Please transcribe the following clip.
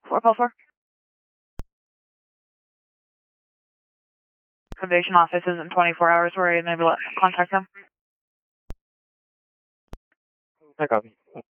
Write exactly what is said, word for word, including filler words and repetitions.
four call four. Probation office isn't twenty-four hours. We're able to contact them. I copy.